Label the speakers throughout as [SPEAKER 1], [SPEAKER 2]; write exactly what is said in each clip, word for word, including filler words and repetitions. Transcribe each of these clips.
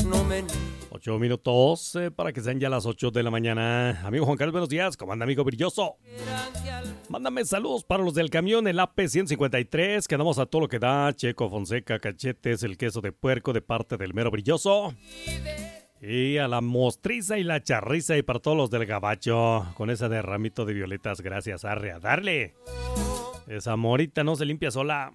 [SPEAKER 1] Ocho minutos eh, para que sean ya las ocho de la mañana. Amigo Juan Carlos, buenos días. ¿Cómo anda, amigo brilloso? Mándame saludos para los del camión, el A P ciento cincuenta y tres, que andamos a todo lo que da. Checo, Fonseca, Cachetes, el queso de puerco de parte del mero brilloso. Y a la mostriza y la charriza y para todos los del gabacho. Con ese derramito de violetas, gracias, arre, a darle. Esa morita no se limpia sola.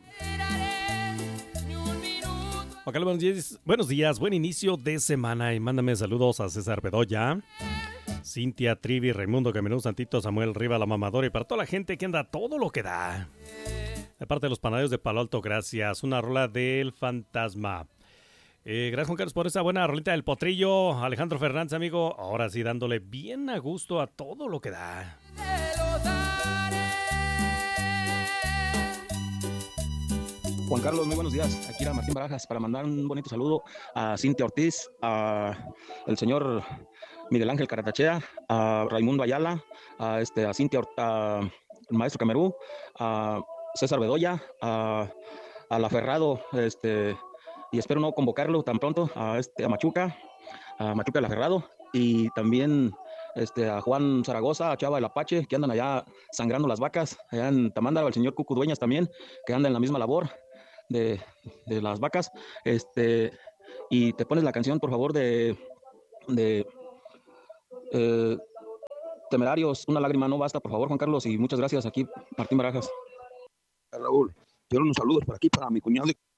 [SPEAKER 1] Acá, buenos días, buenos días, buen inicio de semana y mándame saludos a César Bedoya, Cintia, Trivi, Raimundo Caminú, Santito, Samuel Riva, la mamadora y para toda la gente que anda todo lo que da. De parte de los panaderos de Palo Alto, gracias. Una rola del fantasma. Eh, gracias, Juan Carlos, por esa buena rolita del potrillo. Alejandro Fernández, amigo, ahora sí dándole bien a gusto a todo lo que da.
[SPEAKER 2] Juan Carlos, muy buenos días. Aquí era Martín Barajas para mandar un bonito saludo a Cintia Ortiz, a el señor Miguel Ángel Caratachea, a Raimundo Ayala, a, este, a Cintia, a, el maestro Camerú, a César Bedoya, a, a La Ferrado, este, y espero no convocarlo tan pronto, a, este, a Machuca, a Machuca La Ferrado, y también este, a Juan Zaragoza, a Chava el Apache, que andan allá sangrando las vacas, allá en Tamándaro, al señor Cucu Dueñas también, que anda en la misma labor de, de las vacas, este, y te pones la canción, por favor, de, de eh, Temerarios, Una lágrima no basta, por favor, Juan Carlos, y muchas gracias. Aquí Martín Barajas.
[SPEAKER 3] Raúl, quiero unos saludos por aquí para mi cuñado